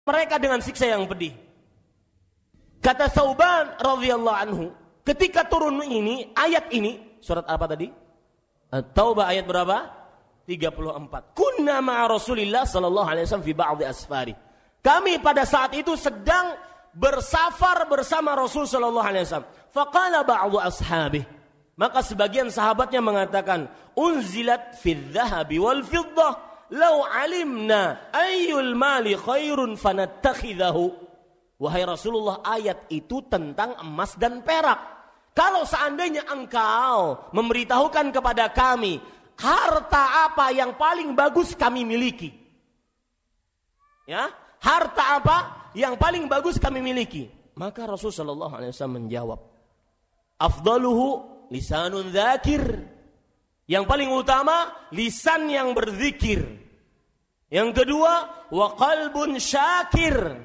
mereka dengan siksa yang pedih. Kata Thauban radhiyallahu anhu, ketika turun ini, ayat ini, surat apa tadi? At-Taubah ayat berapa? 34. Kunna ma'a Rasulillah sallallahu alaihi wasallam fi ba'dhi asfari. Kami pada saat itu sedang bersafar bersama Rasul sallallahu alaihi wasallam. Faqala ba'dhu ashabihi, maka sebagian sahabatnya mengatakan, unzilat fil dhahabi wal fiddah, law alimna ayyul mali khairun fanattakhidahu. Wahai Rasulullah, ayat itu tentang emas dan perak. Kalau seandainya engkau memberitahukan kepada kami harta apa yang paling bagus kami miliki, ya, harta apa yang paling bagus kami miliki, maka Rasulullah sallallahu alaihi wasallam menjawab, afdaluhu lisanun dzakir. Yang paling utama lisan yang berzikir. Yang kedua, wa qalbun syakir,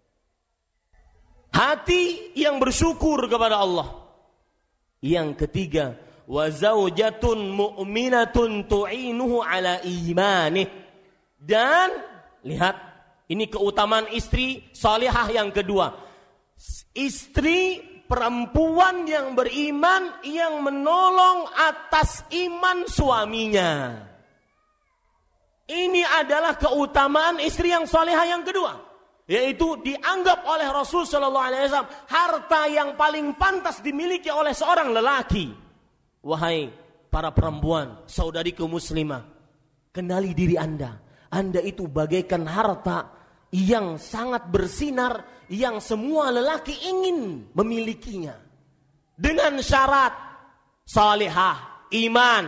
hati yang bersyukur kepada Allah. Yang ketiga, wa zaujatun mu'minatun tu'inuhu ala imanih. Dan lihat, ini keutamaan istri salihah yang kedua. Istri perempuan yang beriman yang menolong atas iman suaminya. Ini adalah keutamaan istri yang salihah yang kedua. Yaitu dianggap oleh Rasul sallallahu alaihi wasallam harta yang paling pantas dimiliki oleh seorang lelaki. Wahai para perempuan, saudariku muslimah, kenali diri Anda. Anda itu bagaikan harta yang sangat bersinar, yang semua lelaki ingin memilikinya. Dengan syarat salihah, iman.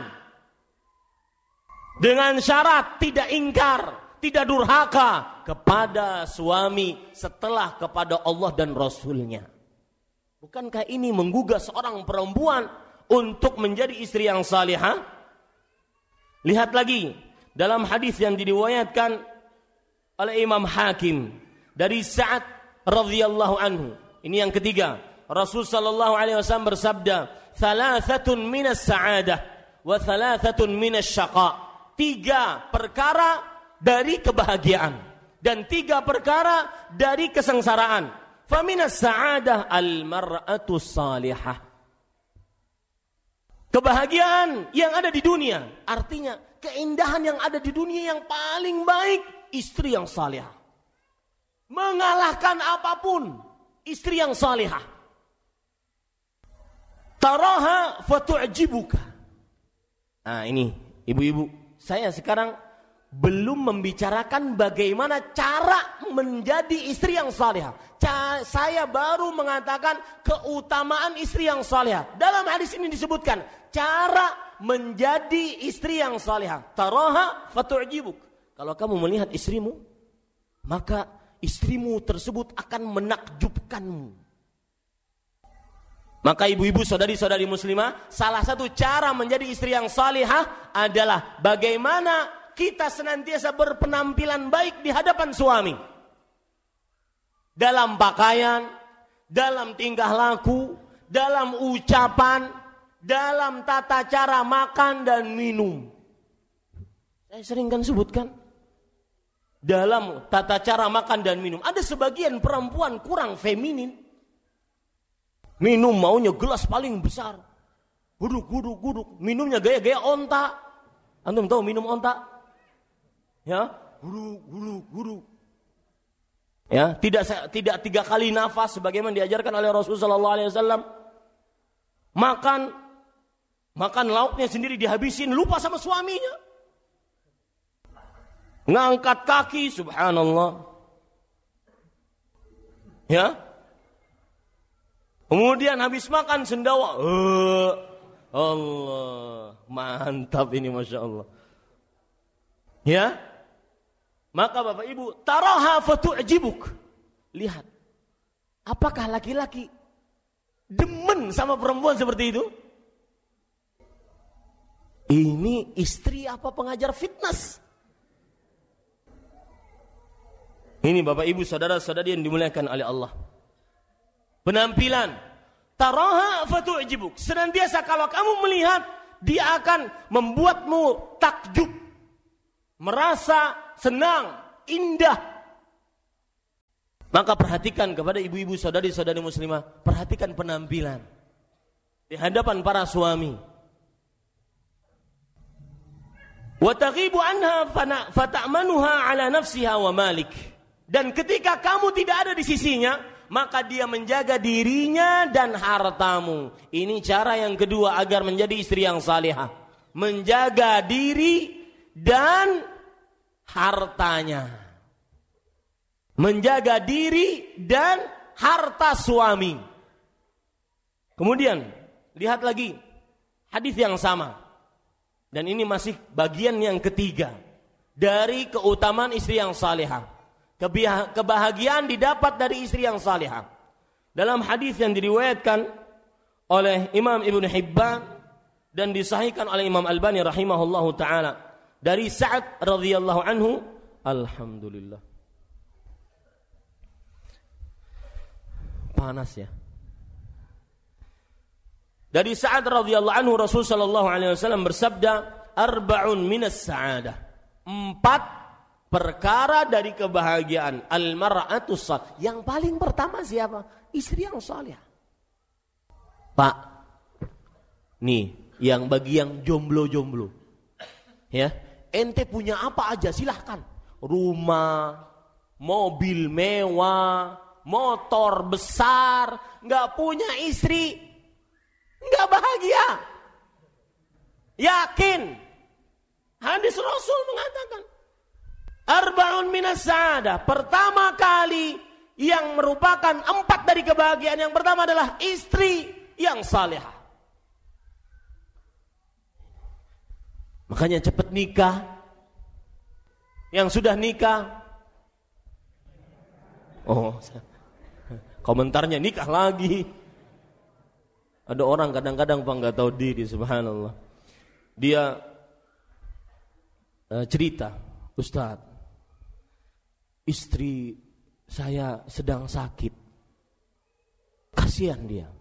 Dengan syarat tidak ingkar, tidak durhaka kepada suami setelah kepada Allah dan Rasulnya. Bukankah ini menggugah seorang perempuan untuk menjadi istri yang salihah? Lihat lagi dalam hadis yang diriwayatkan oleh Imam Hakim dari Sa'ad radhiyallahu anhu. Ini yang ketiga. Rasul sallallahu alaihi wasallam bersabda, "Thalathatun minas sa'adah wa thalathatun minas syaqa." 3 perkara dari kebahagiaan dan 3 perkara dari kesengsaraan. Faminas sa'adah al-mar'atu salihah. Kebahagiaan yang ada di dunia, artinya keindahan yang ada di dunia yang paling baik, istri yang salihah. Mengalahkan apapun, istri yang salihah. Taraha fatu'jibuka. Nah ini, ibu-ibu, saya sekarang belum membicarakan bagaimana cara menjadi istri yang salihah. Saya baru mengatakan keutamaan istri yang salihah. Dalam hadis ini disebutkan cara menjadi istri yang salihah. Taraha fatu'jibuk. Kalau kamu melihat istrimu, maka istrimu tersebut akan menakjubkanmu. Maka ibu-ibu, saudari-saudari muslimah, salah satu cara menjadi istri yang salihah adalah bagaimana kita senantiasa berpenampilan baik di hadapan suami. Dalam pakaian, dalam tingkah laku, dalam ucapan, dalam tata cara makan dan minum. Saya sering kan sebutkan. Dalam tata cara makan dan minum. Ada sebagian perempuan kurang feminin. Minum maunya gelas paling besar. Guduk. Minumnya gaya-gaya onta. Antum tahu minum onta? Ya, guru. Ya, tidak 3 kali nafas sebagaimana diajarkan oleh Rasulullah sallallahu alaihi wasallam. Makan lauknya sendiri dihabisin, lupa sama suaminya. Ngangkat kaki, subhanallah. Ya. Kemudian habis makan sendawa. Allah, mantap ini Masya Allah. Ya. Maka Bapak Ibu, taraha fatu'jibuk. Lihat. Apakah laki-laki demen sama perempuan seperti itu? Ini istri apa pengajar fitness? Ini Bapak Ibu, saudara-saudari yang dimuliakan oleh Allah. Penampilan. Taraha fatu'jibuk. Senantiasa kalau kamu melihat, dia akan membuatmu takjub. Merasa senang, indah. Maka perhatikan kepada ibu-ibu saudari-saudari muslimah, perhatikan penampilan di hadapan para suami. Wa taghibu anha fata'manuha ala nafsiha wa malik. Dan ketika kamu tidak ada di sisinya, maka dia menjaga dirinya dan hartamu. Ini cara yang kedua agar menjadi istri yang salihah. Menjaga diri dan hartanya. Menjaga diri dan harta suami. Kemudian lihat lagi hadis yang sama. Dan ini masih bagian yang ketiga dari keutamaan istri yang salihah. Kebahagiaan didapat dari istri yang salihah. Dalam hadis yang diriwayatkan oleh Imam Ibnu Hibban dan disahihkan oleh Imam Albani rahimahullahu taala dari Sa'ad radhiyallahu anhu, alhamdulillah. Panas ya. Dari Sa'ad radhiyallahu anhu, Rasul sallallahu alaihi wasallam bersabda, arba'un minas sa'adah. 4 perkara dari kebahagiaan. Al-mar'atu salih. Yang paling pertama siapa? Istri yang salih. Pak, nih yang bagi yang jomblo-jomblo, ya, ente punya apa aja silahkan. Rumah, mobil mewah, motor besar, nggak punya istri, nggak bahagia. Yakin? Hadis Rasul mengatakan, arba'un minas sa'adah. Pertama kali yang merupakan 4 dari kebahagiaan, yang pertama adalah istri yang salihah. Makanya cepat nikah. Yang sudah nikah, oh, komentarnya nikah lagi. Ada orang kadang-kadang Pak nggak tahu diri, subhanallah. Dia cerita, Ustaz, istri saya sedang sakit. Kasihan dia.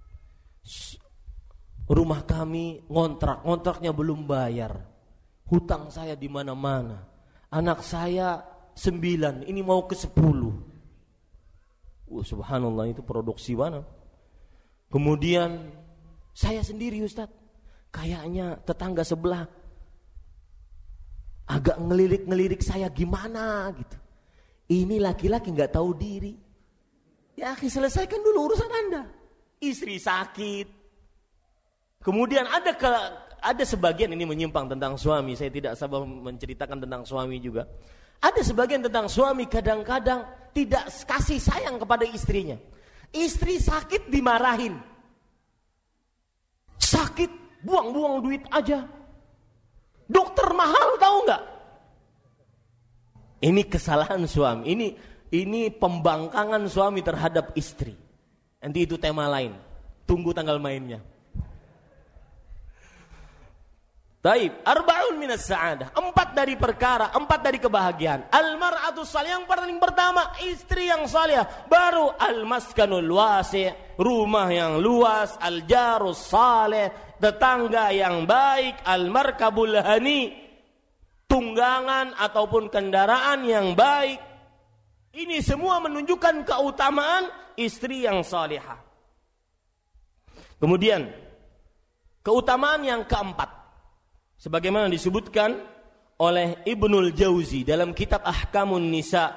Rumah kami ngontraknya belum bayar. Hutang saya di mana-mana. Anak saya 9, ini mau ke 10. Subhanallah, itu produksi mana? Kemudian saya sendiri Ustaz, kayaknya tetangga sebelah agak ngelirik saya gimana gitu. Ini laki-laki gak tahu diri. Ya akhi, selesaikan dulu urusan Anda. Istri sakit. Kemudian ada sebagian, ini menyimpang tentang suami, saya tidak sabar menceritakan tentang suami juga. Ada sebagian tentang suami kadang-kadang tidak kasih sayang kepada istrinya. Istri sakit dimarahin. Sakit, buang-buang duit aja. Dokter mahal, tahu nggak? Ini kesalahan suami. Ini pembangkangan suami terhadap istri. Nanti itu tema lain. Tunggu tanggal mainnya. Taib, arba'un minas sa'adah. 4 dari perkara, 4 dari kebahagiaan. Al-mar'atu salih, yang paling pertama istri yang salih. Baru al-maskanul wasi', rumah yang luas. Al-jarus salih, tetangga yang baik. Al-markabul hani, tunggangan ataupun kendaraan yang baik. Ini semua menunjukkan keutamaan istri yang salihah. Kemudian keutamaan yang keempat, sebagaimana disebutkan oleh Ibnul Jauzi dalam kitab Ahkamun Nisa,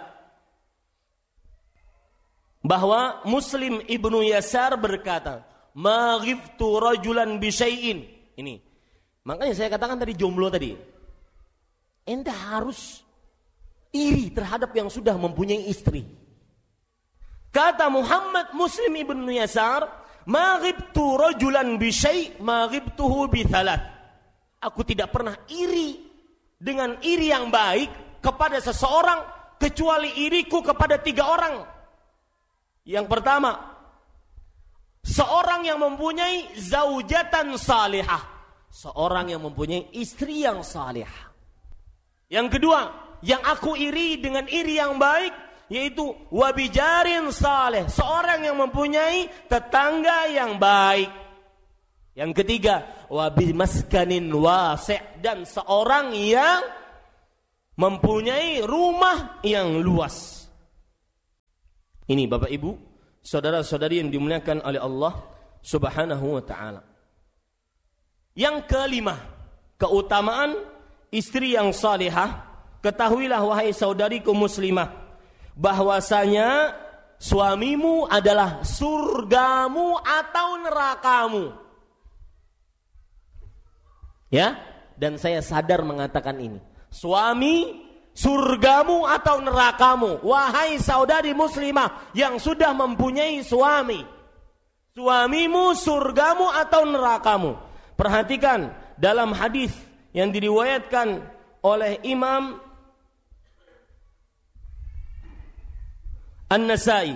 bahwa Muslim Ibnu Yasar berkata, "Ma ghibtu rajulan bi syai'in." Ini. Makanya saya katakan tadi jomblo tadi. Ente harus iri terhadap yang sudah mempunyai istri. Kata Muhammad Muslim Ibnu Yasar, "Ma ghibtu rajulan bi syai', ma ghibtuhu bi thalath." Aku tidak pernah iri dengan iri yang baik kepada seseorang kecuali iriku kepada 3 orang. Yang pertama, seorang yang mempunyai zaujatan salihah, seorang yang mempunyai istri yang salihah. Yang kedua, yang aku iri dengan iri yang baik, yaitu wabijarin salih, seorang yang mempunyai tetangga yang baik. Yang ketiga, wabimaskanin wasi', dan seorang yang mempunyai rumah yang luas. Ini Bapak Ibu, saudara-saudari yang dimuliakan oleh Allah Subhanahu wa taala. Yang kelima, keutamaan istri yang salihah. Ketahuilah wahai saudariku muslimah, bahwasanya suamimu adalah surgamu atau nerakamu. Ya, dan saya sadar mengatakan ini. Suami surgamu atau nerakamu. Wahai saudari muslimah yang sudah mempunyai suami, suamimu surgamu atau nerakamu. Perhatikan dalam hadis yang diriwayatkan oleh Imam An-Nasai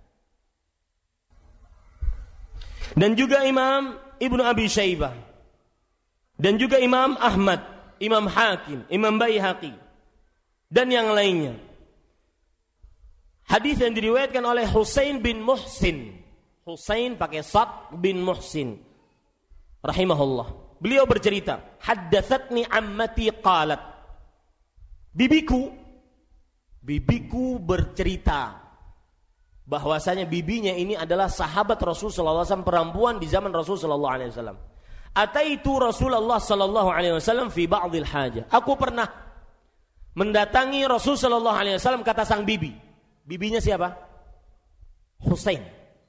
dan juga Imam Ibnu Abi Syaibah dan juga Imam Ahmad, Imam Hakim, Imam Baihaqi dan yang lainnya. Hadis yang diriwayatkan oleh Husain bin Muhsin. Husain pakai sad bin Muhsin rahimahullah. Beliau bercerita, haddatsatni ammati qalat. Bibiku bercerita bahwasanya bibinya ini adalah sahabat Rasulullah SAW, perempuan di zaman Rasulullah SAW. Ataitu Rasulullah SAW fi ba'dil hajah. Aku pernah mendatangi Rasulullah SAW, kata sang bibi. Bibinya siapa? Husain.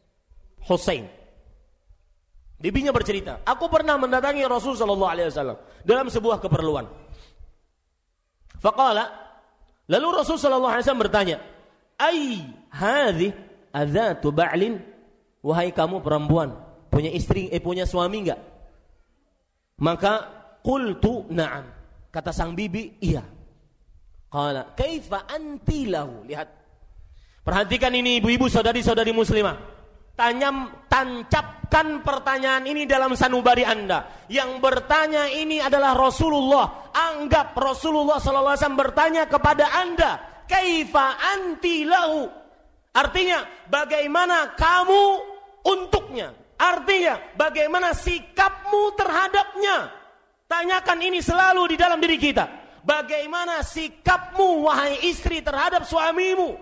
Bibinya bercerita, aku pernah mendatangi Rasulullah SAW dalam sebuah keperluan. Faqala, lalu Rasulullah SAW bertanya, ai hadhi adzatu ba'lin, wahai kamu perempuan, punya istri, punya suami enggak? Maka qultu na'am, kata sang bibi, iya. Qala kaifa anti lahu. Lihat, perhatikan ini ibu-ibu, saudari-saudari muslimah, tancapkan pertanyaan ini dalam sanubari Anda. Yang bertanya ini adalah Rasulullah. Anggap Rasulullah SAW bertanya kepada Anda, kaifa anti lahu. Artinya, bagaimana kamu untuknya? Artinya, bagaimana sikapmu terhadapnya? Tanyakan ini selalu di dalam diri kita. Bagaimana sikapmu, wahai istri, terhadap suamimu?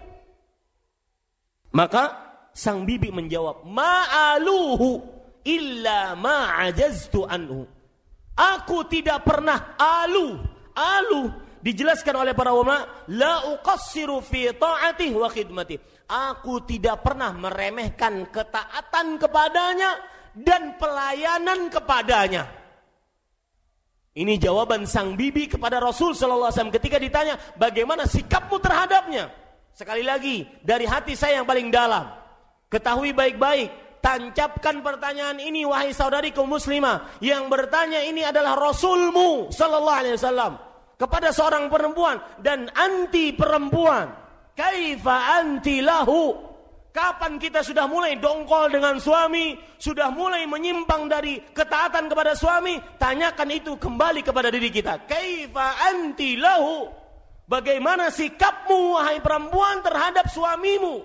Maka sang bibi menjawab, ma'aluhu illa ma'ajaztu anhu. Aku tidak pernah alu dijelaskan oleh para ulama, la uqassiru fi ta'atihi wa khidmatihi. Aku tidak pernah meremehkan ketaatan kepadanya dan pelayanan kepadanya. Ini jawaban sang bibi kepada Rasul sallallahu alaihi wasallam ketika ditanya, bagaimana sikapmu terhadapnya? Sekali lagi, dari hati saya yang paling dalam, ketahui baik-baik, tancapkan pertanyaan ini wahai saudariku muslimah. Yang bertanya ini adalah Rasulmu sallallahu alaihi wasallam kepada seorang perempuan, dan anti perempuan, kaifa anti lahu. Kapan kita sudah mulai dongkol dengan suami, sudah mulai menyimpang dari ketaatan kepada suami? Tanyakan itu kembali kepada diri kita. Kaifa anti lahu. Bagaimana sikapmu wahai perempuan terhadap suamimu?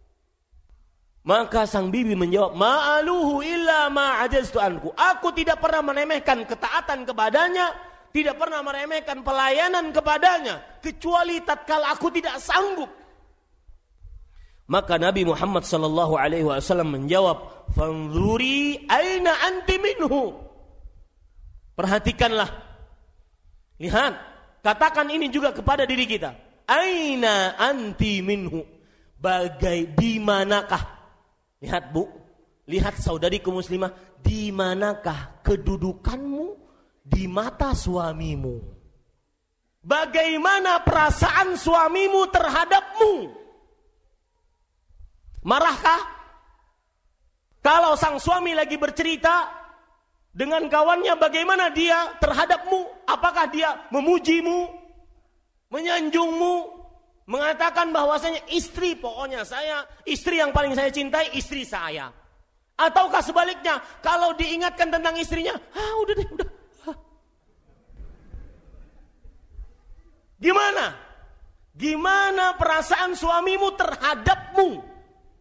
Maka sang bibi menjawab, ma'aluhu illa ma'ajaztu anku. Aku tidak pernah meremehkan ketaatan kepadanya, tidak pernah meremehkan pelayanan kepadanya, kecuali tatkala aku tidak sanggup. Maka Nabi Muhammad sallallahu alaihi wasallam menjawab, fanzuri aina anti minhu. Perhatikanlah. Lihat, katakan ini juga kepada diri kita. Aina anti minhu. Di manakah? Lihat Bu, lihat saudariku muslimah, di manakah kedudukanmu di mata suamimu? Bagaimana perasaan suamimu terhadapmu? Marahkah? Kalau sang suami lagi bercerita dengan kawannya, bagaimana dia terhadapmu? Apakah dia memujimu, menyanjungmu, mengatakan bahwasanya istri, pokoknya saya, istri yang paling saya cintai, istri saya? Ataukah sebaliknya, kalau diingatkan tentang istrinya, udah deh, udah. Gimana perasaan suamimu terhadapmu?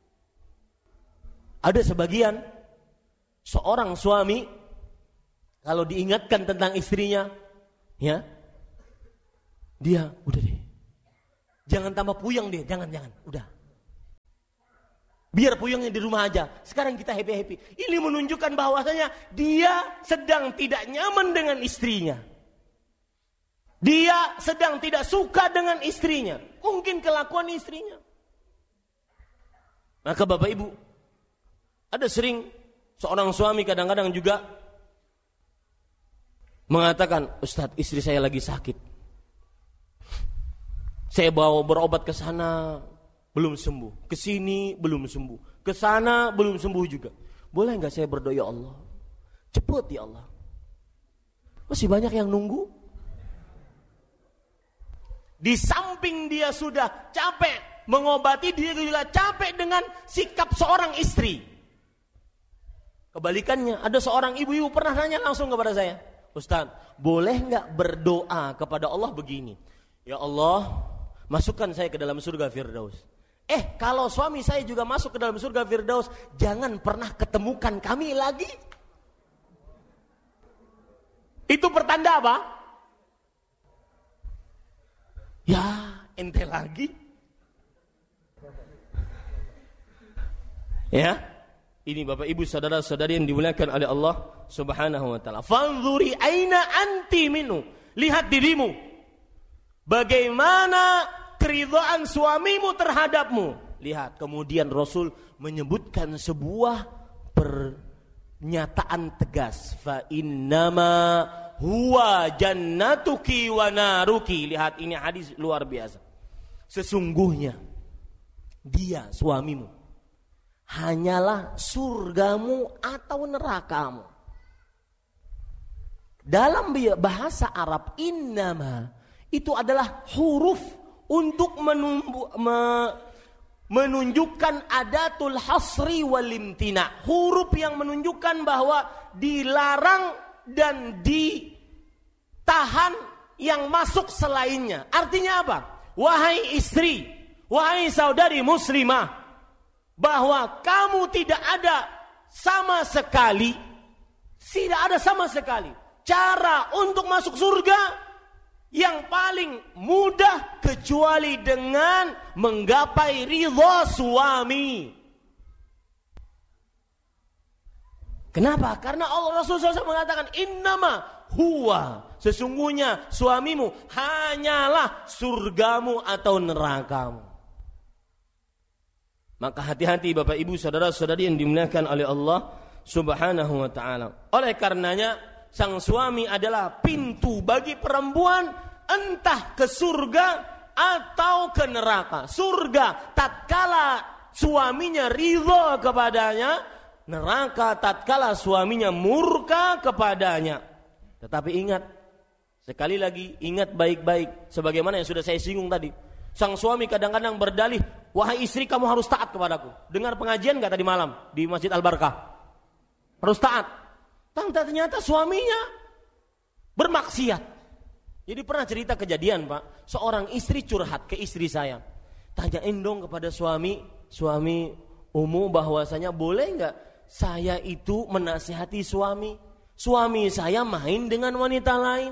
Ada sebagian seorang suami kalau diingatkan tentang istrinya, ya, dia udah deh, jangan tambah puyeng deh, jangan, udah. Biar puyengnya di rumah aja. Sekarang kita happy-happy. Ini menunjukkan bahwasanya dia sedang tidak nyaman dengan istrinya. Dia sedang tidak suka dengan istrinya. Mungkin kelakuan istrinya. Maka Bapak Ibu, ada sering seorang suami kadang-kadang juga mengatakan, Ustadz, istri saya lagi sakit. Saya bawa berobat ke sana, belum sembuh. Ke sini belum sembuh. Ke sana belum sembuh juga. Boleh enggak saya berdoa, ya Allah? Cepat ya Allah. Masih banyak yang nunggu. Di samping dia sudah capek mengobati, dia juga capek dengan sikap seorang istri. Kebalikannya, ada seorang ibu-ibu pernah nanya langsung kepada saya, Ustaz, boleh enggak berdoa kepada Allah begini? Ya Allah, masukkan saya ke dalam surga Firdaus. Kalau suami saya juga masuk ke dalam surga Firdaus, jangan pernah ketemukan kami lagi. Itu pertanda apa? Ya, ente lagi. Ya, ini Bapak Ibu saudara-saudari yang dimuliakan oleh Allah Subhanahu wa taala. Fanzuri aina anti minhu. Lihat dirimu. Bagaimana keridhaan suamimu terhadapmu. Lihat, kemudian Rasul menyebutkan sebuah pernyataan tegas. Fa innama huwa jannatuki wa naruki. Lihat, ini hadis luar biasa. Sesungguhnya dia, suamimu, hanyalah surgamu atau nerakamu. Dalam bahasa Arab, innama itu adalah huruf untuk menunjukkan adatul hasri wal imtina. Huruf yang menunjukkan bahwa dilarang dan ditahan yang masuk selainnya. Artinya apa? Wahai istri, wahai saudari muslimah, bahwa kamu tidak ada sama sekali cara untuk masuk surga yang paling mudah kecuali dengan menggapai ridha suami. Kenapa? Karena Allah Rasulullah SAW mengatakan innama huwa, sesungguhnya suamimu hanyalah surgamu atau nerakamu. Maka hati-hati Bapak Ibu saudara-saudari yang dimuliakan oleh Allah Subhanahu wa taala. Oleh karenanya sang suami adalah pintu bagi perempuan entah ke surga atau ke neraka. Surga tatkala suaminya ridha kepadanya, neraka tatkala suaminya murka kepadanya. Tetapi ingat, sekali lagi ingat baik-baik sebagaimana yang sudah saya singgung tadi. Sang suami kadang-kadang berdalih, wahai istri kamu harus taat kepadaku. Dengar pengajian enggak tadi malam di Masjid Al-Barakah? Harus taat. Ternyata suaminya bermaksiat. Jadi pernah cerita kejadian, Pak. Seorang istri curhat ke istri saya. Tanyain dong kepada suami bahwasanya boleh enggak saya itu menasihati suami. Suami saya main dengan wanita lain,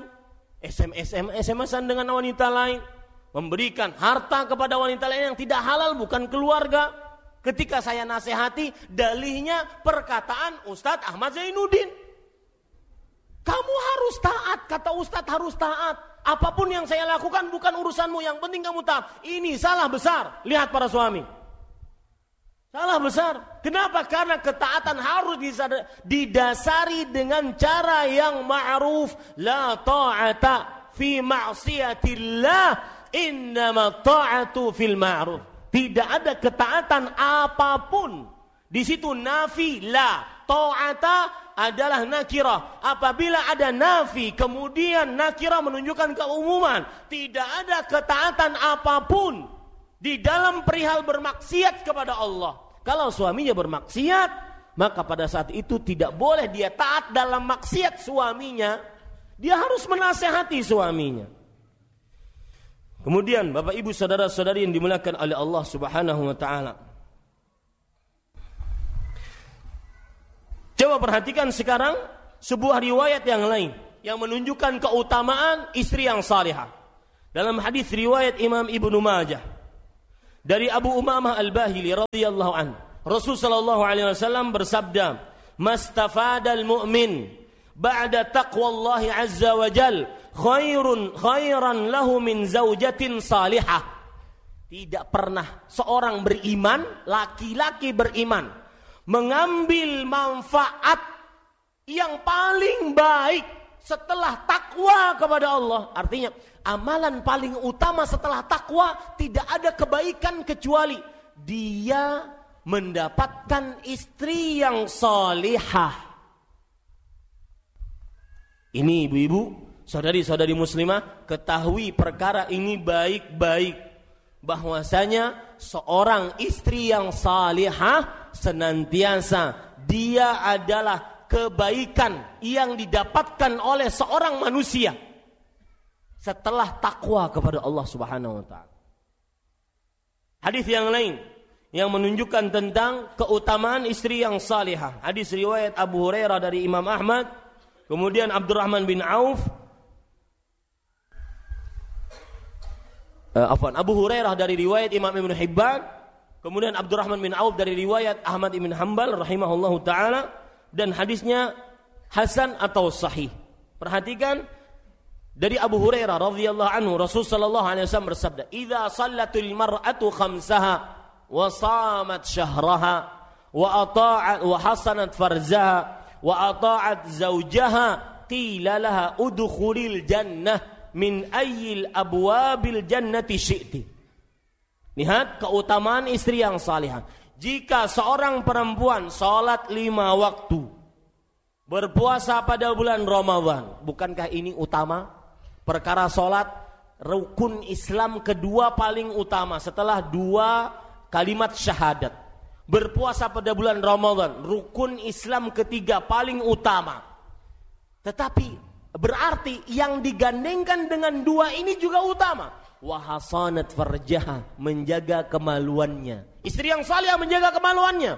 SMS-an dengan wanita lain, memberikan harta kepada wanita lain yang tidak halal, bukan keluarga. Ketika saya nasihati, dalihnya perkataan Ustadz Ahmad Zainuddin. Kamu harus taat, kata Ustadz harus taat. Apapun yang saya lakukan bukan urusanmu, yang penting kamu taat. Ini salah besar. Lihat para suami. Salah besar. Kenapa? Karena ketaatan harus didasari dengan cara yang ma'ruf. La ta'ata fi ma'siyatillah, innama ta'atu fil ma'ruf. Tidak ada ketaatan apapun. Di situ nafi la. Ta'ata adalah nakirah. Apabila ada nafi kemudian nakirah menunjukkan keumuman, tidak ada ketaatan apapun di dalam perihal bermaksiat kepada Allah. Kalau suaminya bermaksiat, maka pada saat itu tidak boleh dia taat dalam maksiat suaminya. Dia harus menasihati suaminya. Kemudian Bapak Ibu saudara-saudari yang dimuliakan oleh Allah Subhanahu wa taala, coba perhatikan sekarang sebuah riwayat yang lain yang menunjukkan keutamaan istri yang salihah. Dalam hadis riwayat Imam Ibnu Majah dari Abu Umamah Al-Bahili radhiyallahu anhu, Rasul sallallahu alaihi wasallam bersabda, "Mastafadal mu'min ba'da taqwallahi azza wa jal khairan lahu min zaujatin salihah." Tidak pernah seorang beriman, laki-laki beriman, mengambil manfaat yang paling baik setelah takwa kepada Allah. Artinya, amalan paling utama setelah takwa, tidak ada kebaikan kecuali dia mendapatkan istri yang salihah. Ini ibu-ibu, saudari-saudari muslimah, ketahui perkara ini baik-baik. Bahwasanya seorang istri yang salihah senantiasa dia adalah kebaikan yang didapatkan oleh seorang manusia setelah takwa kepada Allah Subhanahu wa taala. Hadis yang lain yang menunjukkan tentang keutamaan istri yang salihah. Hadis riwayat Abu Hurairah dari Imam Ahmad, kemudian Abdurrahman bin Auf, Abu Hurairah dari riwayat Imam Ibn Hibban, kemudian Abdurrahman bin Auf dari riwayat Ahmad ibn Hanbal rahimahullahu ta'ala, dan hadisnya hasan atau sahih. Perhatikan, dari Abu Hurairah radhiyallahu anhu, Rasul sallallahu alaihi wasallam bersabda, "Idza shallatul mar'atu khamsaha wa shamat syahraha wa ata'at wa hasanat farjaha wa ata'at zawjaha qila laha udkhulil jannah min ayyil abwabil jannati syi'ti." Lihat keutamaan istri yang salihah. Jika seorang perempuan salat 5 waktu, berpuasa pada bulan Ramadan, bukankah ini utama? Perkara salat, rukun Islam kedua paling utama setelah 2 kalimat syahadat. Berpuasa pada bulan Ramadan, rukun Islam ketiga paling utama. Tetapi berarti yang digandengkan dengan 2 ini juga utama. Wahasanat farjaha, menjaga kemaluannya. Istri yang salih menjaga kemaluannya.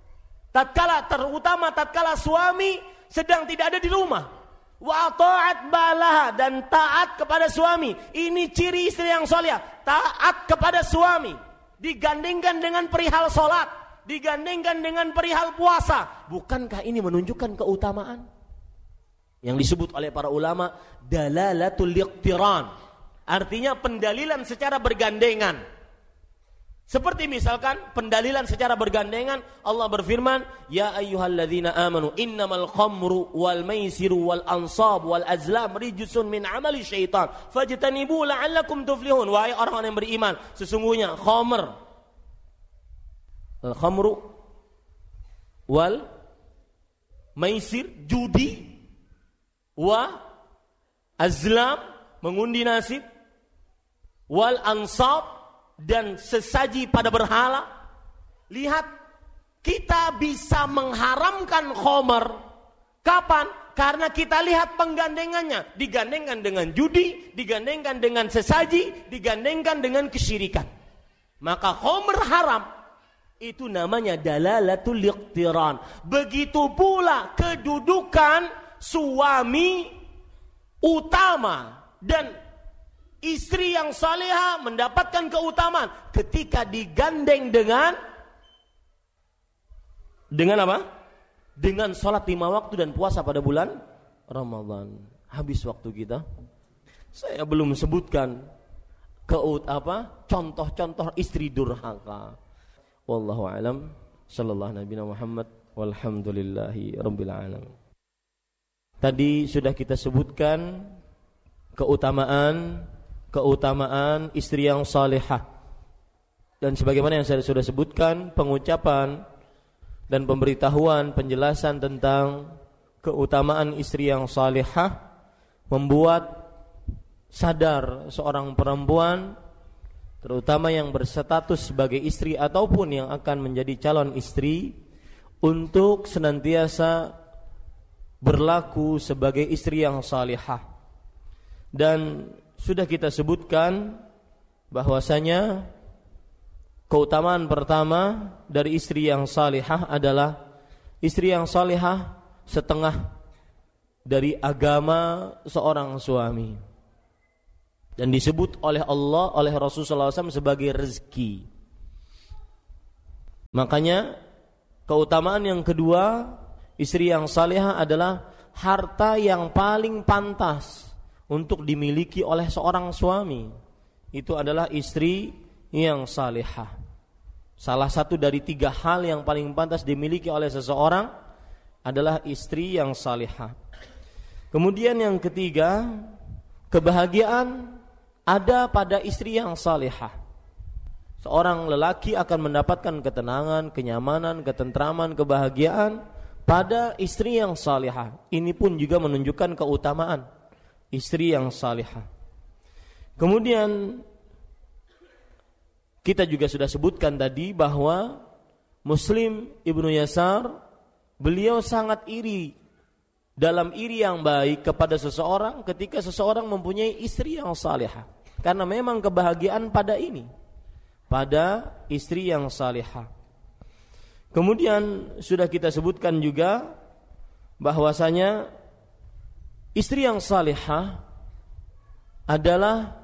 Terutama tatkala suami sedang tidak ada di rumah. Wa ta'at balaha, dan taat kepada suami. Ini ciri istri yang salih, taat kepada suami. Digandengkan dengan perihal salat, digandengkan dengan perihal puasa. Bukankah ini menunjukkan keutamaan? Yang disebut oleh para ulama dalalatul iqtiran, artinya pendalilan secara bergandengan. Seperti misalkan pendalilan secara bergandengan, Allah berfirman, "Ya ayyuhalladzina amanu innamal khamru wal maisiru wal ansab wal azlam rijsun min amali syaitan fajtanibu la'allakum tuflihun." Wahai orang-orang yang beriman, sesungguhnya khamr, al-khamru wal maisir, judi, wa azlam, mengundi nasib, wal ansab, dan sesaji pada berhala. Lihat, kita bisa mengharamkan khamar. Kapan? Karena kita lihat penggandengannya, digandengkan dengan judi, digandengkan dengan sesaji, digandengkan dengan kesyirikan. Maka khamar haram. Itu namanya dalalatul iqtiran. Begitu pula kedudukan suami utama dan istri yang salihah mendapatkan keutamaan ketika digandeng dengan apa? Dengan salat 5 waktu dan puasa pada bulan Ramadan. Habis waktu kita. Saya belum sebutkan contoh-contoh istri durhaka. Wallahu a'lam. Sallallahu Nabi Muhammad walhamdulillahi rabbil alamin. Tadi sudah kita sebutkan keutamaan istri yang salihah. Dan sebagaimana yang saya sudah sebutkan, pengucapan dan pemberitahuan, penjelasan tentang keutamaan istri yang salihah membuat sadar seorang perempuan, terutama yang berstatus sebagai istri ataupun yang akan menjadi calon istri, untuk senantiasa berlaku sebagai istri yang salihah. Dan sudah kita sebutkan bahwasanya keutamaan pertama dari istri yang salihah adalah istri yang salihah setengah dari agama seorang suami, dan disebut oleh Allah, oleh Rasulullah SAW sebagai rezeki. Makanya keutamaan yang kedua, istri yang salihah adalah harta yang paling pantas untuk dimiliki oleh seorang suami. Itu adalah istri yang salihah. Salah satu dari 3 hal yang paling pantas dimiliki oleh seseorang adalah istri yang salihah. Kemudian yang ketiga, kebahagiaan ada pada istri yang salihah. Seorang lelaki akan mendapatkan ketenangan, kenyamanan, ketentraman, kebahagiaan pada istri yang salihah. Ini pun juga menunjukkan keutamaan istri yang salihah. Kemudian kita juga sudah sebutkan tadi bahwa Muslim Ibnu Yasar, beliau sangat iri, dalam iri yang baik kepada seseorang ketika seseorang mempunyai istri yang salihah. Karena memang kebahagiaan pada ini, pada istri yang salihah. Kemudian sudah kita sebutkan juga bahwasanya istri yang salihah adalah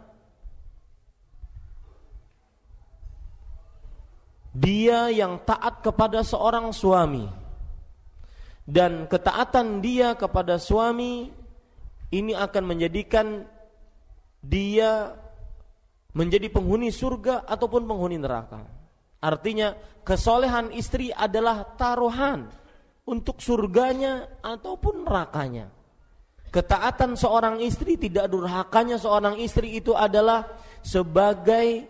dia yang taat kepada seorang suami, dan ketaatan dia kepada suami ini akan menjadikan dia menjadi penghuni surga ataupun penghuni neraka. Artinya kesolehan istri adalah taruhan untuk surganya ataupun nerakanya. Ketaatan seorang istri, tidak durhakanya seorang istri itu adalah sebagai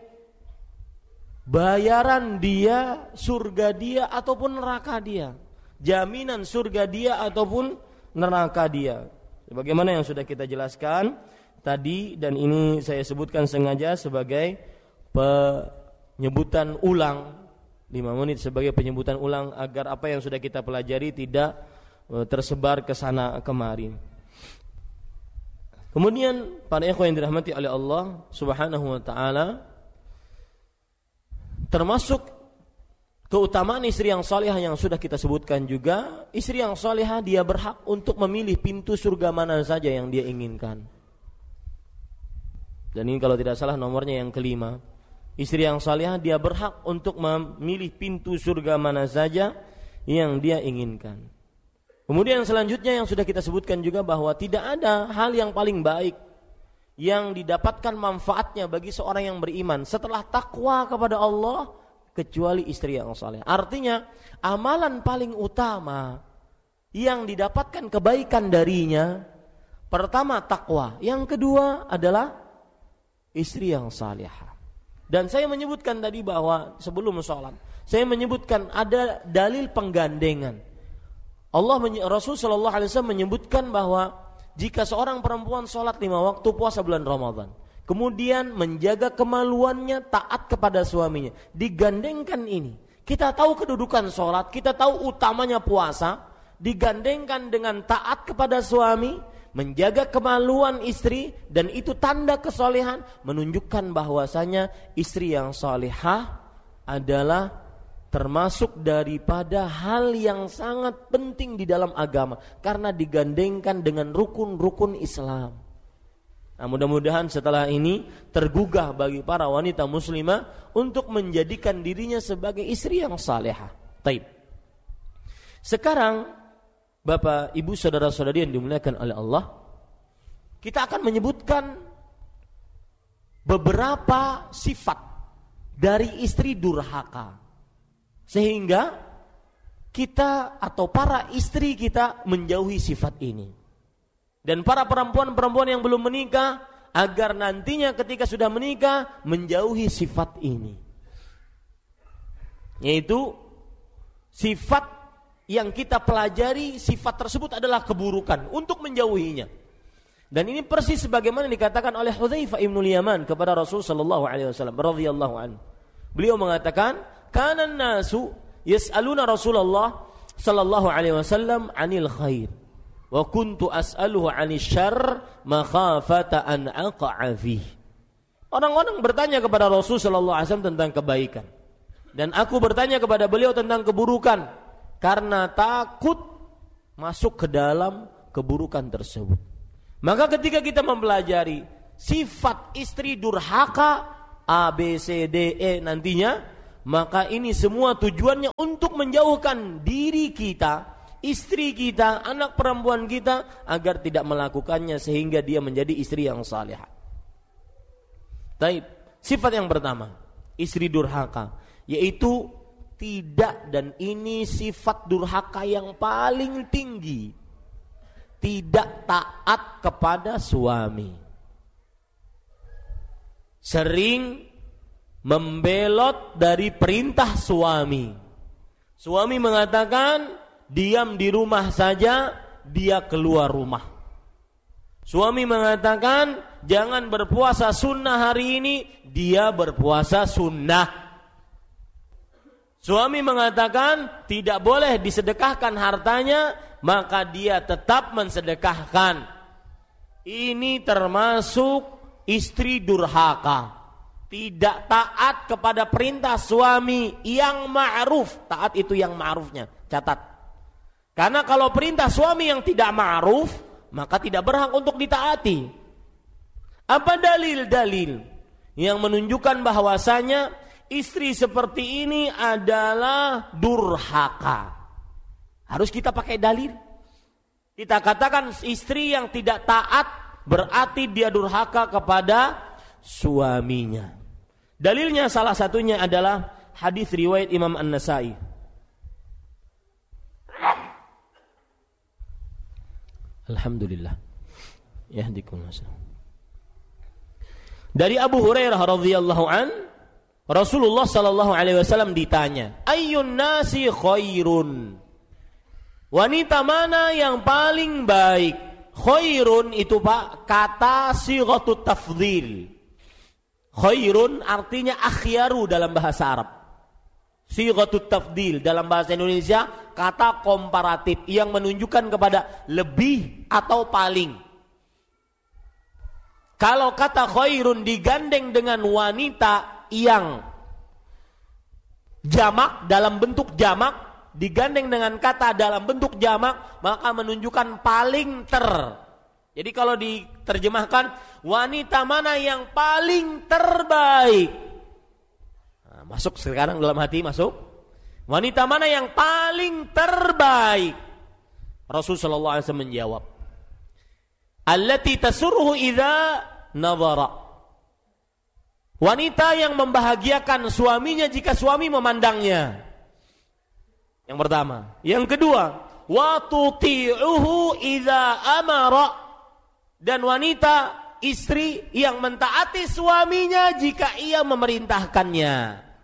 bayaran dia, surga dia ataupun neraka dia. Jaminan surga dia ataupun neraka dia. Sebagaimana yang sudah kita jelaskan tadi, dan ini saya sebutkan sengaja sebagai penyebutan ulang, 5 menit sebagai penyebutan ulang agar apa yang sudah kita pelajari tidak tersebar ke sana kemari. Kemudian para ikhwan yang dirahmati oleh Allah Subhanahu wa taala, termasuk keutamaan istri yang salihah yang sudah kita sebutkan juga, istri yang salihah dia berhak untuk memilih pintu surga mana saja yang dia inginkan. Dan ini kalau tidak salah nomornya yang kelima. Istri yang salihah dia berhak untuk memilih pintu surga mana saja yang dia inginkan. Kemudian selanjutnya yang sudah kita sebutkan juga bahwa tidak ada hal yang paling baik yang didapatkan manfaatnya bagi seorang yang beriman setelah takwa kepada Allah kecuali istri yang saleh. Artinya amalan paling utama yang didapatkan kebaikan darinya, pertama takwa, yang kedua adalah istri yang salihah. Dan saya menyebutkan tadi bahwa sebelum sholat saya menyebutkan ada dalil penggandengan. Rasul sallallahu alaihi wasallam menyebutkan bahwa jika seorang perempuan sholat 5 waktu puasa bulan Ramadan, kemudian menjaga kemaluannya, taat kepada suaminya, digandengkan ini. Kita tahu kedudukan sholat, kita tahu utamanya puasa, digandengkan dengan taat kepada suami, menjaga kemaluan istri, dan itu tanda kesolehan, menunjukkan bahwasanya istri yang solehah adalah termasuk daripada hal yang sangat penting di dalam agama, karena digandengkan dengan rukun-rukun Islam. Nah, mudah-mudahan setelah ini tergugah bagi para wanita muslimah untuk menjadikan dirinya sebagai istri yang salehah. Taib. Sekarang Bapak, Ibu, saudara-saudari yang dimuliakan oleh Allah, kita akan menyebutkan beberapa sifat dari istri durhaka, sehingga kita atau para istri kita menjauhi sifat ini. Dan para perempuan-perempuan yang belum menikah, agar nantinya ketika sudah menikah menjauhi sifat ini, yaitu sifat yang kita pelajari, sifat tersebut adalah keburukan, untuk menjauhinya. Dan ini persis sebagaimana dikatakan oleh Hudzaifah ibnul Yaman kepada Rasul sallallahu alaihi wasallam radhiyallahu anhu. Beliau mengatakan, "Kana an-nasu yas'aluna Rasulullah sallallahu alaihi wasallam 'anil khair, wa kuntu as'aluhu 'anil syarr makhafata an aqa'a fihi." Orang-orang bertanya kepada Rasul sallallahu alaihi wasallam tentang kebaikan, dan aku bertanya kepada beliau tentang keburukan, karena takut masuk ke dalam keburukan tersebut. Maka ketika kita mempelajari sifat istri durhaka A, B, C, D, E nantinya, maka ini semua tujuannya untuk menjauhkan diri kita, istri kita, anak perempuan kita agar tidak melakukannya sehingga dia menjadi istri yang salihah. Baik, sifat yang pertama, istri durhaka, yaitu tidak, dan ini sifat durhaka yang paling tinggi, tidak taat kepada suami. Sering membelot dari perintah suami. Suami mengatakan diam di rumah saja, dia keluar rumah. Suami mengatakan jangan berpuasa sunnah hari ini, dia berpuasa sunnah. Suami mengatakan tidak boleh disedekahkan hartanya, maka dia tetap mensedekahkan. Ini termasuk istri durhaka. Tidak taat kepada perintah suami yang ma'ruf. Taat itu yang ma'rufnya, catat. Karena kalau perintah suami yang tidak ma'ruf, maka tidak berhak untuk ditaati. Apa dalil-dalil yang menunjukkan bahwasanya istri seperti ini adalah durhaka? Harus kita pakai dalil. Kita katakan istri yang tidak taat berarti dia durhaka kepada suaminya. Dalilnya salah satunya adalah hadis riwayat Imam An-Nasai. Alhamdulillah. Yahdikumullah. Dari Abu Hurairah radhiyallahu an, Rasulullah sallallahu alaihi wasallam ditanya, "Ayyun nasi khairun?" Wanita mana yang paling baik? Khairun itu Pak, kata sighatut tafdhil. Khairun artinya akhyaru dalam bahasa Arab. Sighatut tafdhil dalam bahasa Indonesia kata komparatif yang menunjukkan kepada lebih atau paling. Kalau kata khairun digandeng dengan wanita yang jamak dalam bentuk jamak, digandeng dengan kata dalam bentuk jamak, maka menunjukkan paling ter. Jadi kalau diterjemahkan, wanita mana yang paling terbaik? Nah, masuk sekarang dalam hati, masuk. Wanita mana yang paling terbaik? Rasulullah SAW menjawab, allati tasurruhu idza nadhara. Wanita yang membahagiakan suaminya jika suami memandangnya. Yang pertama. Yang kedua, wa tuti'uhu idza amara. Dan wanita istri yang mentaati suaminya jika ia memerintahkannya.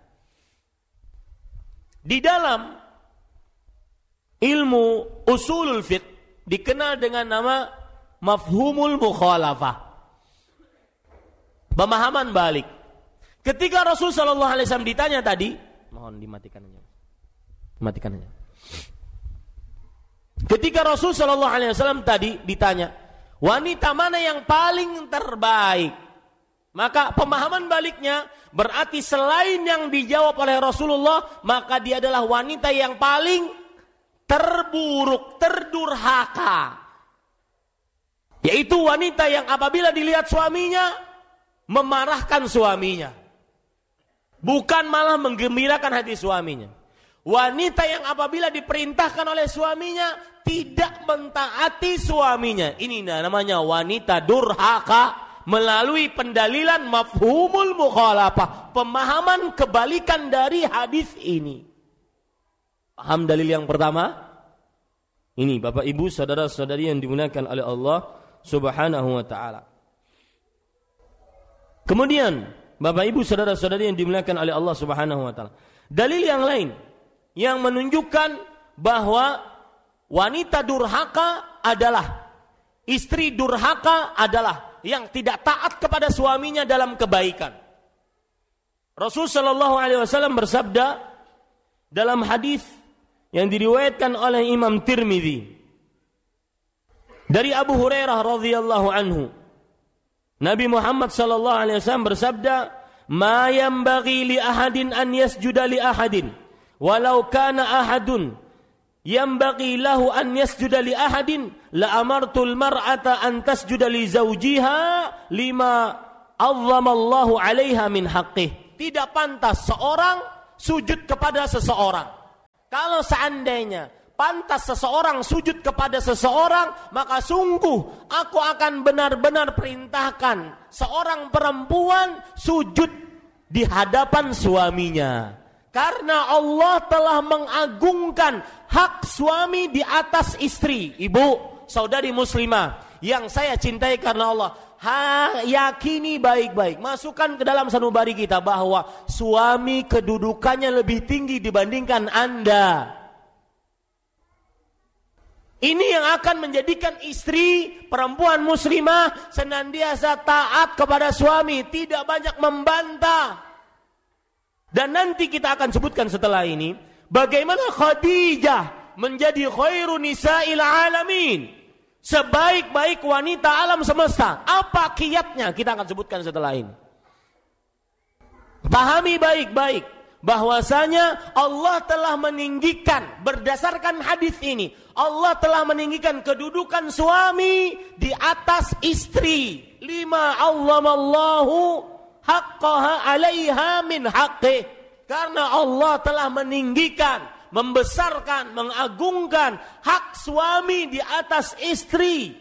Di dalam ilmu usulul fiqh dikenal dengan nama mafhumul mukhalafah, pemahaman balik. Ketika Rasul sallallahu alaihi wasallam ditanya tadi, mohon dimatikan aja. Matikan aja. Ketika Rasul sallallahu alaihi wasallam tadi ditanya, wanita mana yang paling terbaik? Maka pemahaman baliknya berarti selain yang dijawab oleh Rasulullah, maka dia adalah wanita yang paling terburuk, terdurhaka. Yaitu wanita yang apabila dilihat suaminya memarahkan suaminya, bukan malah menggembirakan hati suaminya. Wanita yang apabila diperintahkan oleh suaminya tidak mentaati suaminya. Ini namanya wanita durhaka melalui pendalilan mafhumul mukhalafah, pemahaman kebalikan dari hadis ini. Paham dalil yang pertama? Ini Bapak Ibu saudara-saudari yang dimuliakan oleh Allah Subhanahu wa taala. Kemudian Bapak Ibu saudara-saudari yang dimuliakan oleh Allah Subhanahu wa taala, dalil yang lain yang menunjukkan bahwa wanita durhaka adalah, istri durhaka adalah yang tidak taat kepada suaminya dalam kebaikan. Rasul sallallahu alaihi wasallam bersabda dalam hadis yang diriwayatkan oleh Imam Tirmidzi dari Abu Hurairah radhiyallahu anhu, Nabi Muhammad sallallahu alaihi wasallam bersabda, "Ma yanbaghi li ahadin an yasjuda li ahadin, walau kana ahadun yanbaghi lahu an yasjuda li ahadin, la amartul mar'ata an tasjuda li zawjiha lima 'azzama Allahu 'alaiha min haqqih." Tidak pantas seorang sujud kepada seseorang. Kalau seandainya pantas seseorang sujud kepada seseorang, maka sungguh aku akan benar-benar perintahkan seorang perempuan sujud di hadapan suaminya. Karena Allah telah mengagungkan hak suami di atas istri. Ibu, saudari muslimah yang saya cintai karena Allah, yakini baik-baik, masukkan ke dalam sanubari kita bahwa suami kedudukannya lebih tinggi dibandingkan Anda. Ini yang akan menjadikan istri perempuan muslimah senantiasa taat kepada suami, tidak banyak membantah. Dan nanti kita akan sebutkan setelah ini bagaimana Khadijah menjadi khairu nisa'il alamin, sebaik-baik wanita alam semesta. Apa kiatnya kita akan sebutkan setelah ini. Pahami baik-baik bahwasanya Allah telah meninggikan, berdasarkan hadis ini, Allah telah meninggikan kedudukan suami di atas istri. Lima allamallahu haqqaha alaiha min haqqih. Karena Allah telah meninggikan, membesarkan, mengagungkan hak suami di atas istri.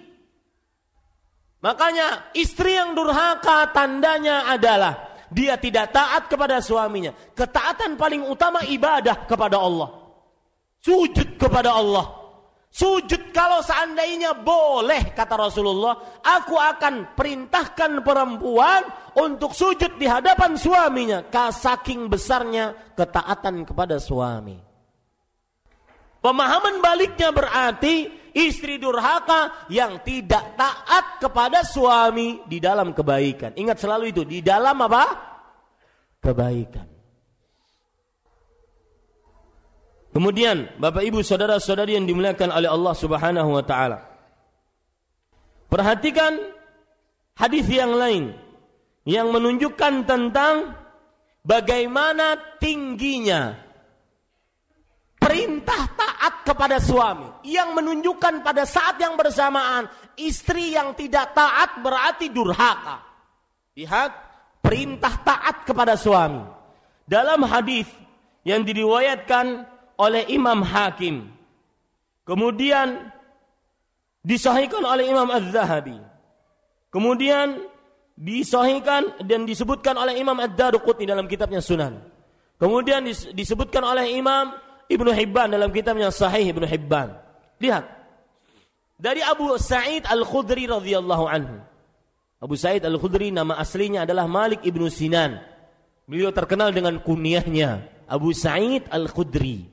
Makanya istri yang durhaka tandanya adalah dia tidak taat kepada suaminya. Ketaatan paling utama ibadah kepada Allah. Sujud kepada Allah. Sujud kalau seandainya boleh, kata Rasulullah, aku akan perintahkan perempuan untuk sujud di hadapan suaminya. Saking besarnya ketaatan kepada suami. Pemahaman baliknya berarti istri durhaka yang tidak taat kepada suami di dalam kebaikan. Ingat selalu itu, di dalam apa? Kebaikan. Kemudian Bapak Ibu saudara-saudari yang dimuliakan oleh Allah Subhanahu wa taala, perhatikan hadis yang lain yang menunjukkan tentang bagaimana tingginya perintah taat kepada suami, yang menunjukkan pada saat yang bersamaan istri yang tidak taat berarti durhaka. Lihat perintah taat kepada suami dalam hadis yang diriwayatkan oleh Imam Hakim, kemudian disahihkan oleh Imam Az-Zahabi, kemudian disahihkan dan disebutkan oleh Imam Ad-Daruqutni dalam kitabnya Sunan, kemudian disebutkan oleh Imam Ibnu Hibban dalam kitabnya Sahih Ibnu Hibban. Lihat dari Abu Sa'id Al-Khudri radhiyallahu anhu. Abu Sa'id Al-Khudri nama aslinya adalah Malik Ibnu Sinan. Beliau terkenal dengan kunyahnya Abu Sa'id Al-Khudri.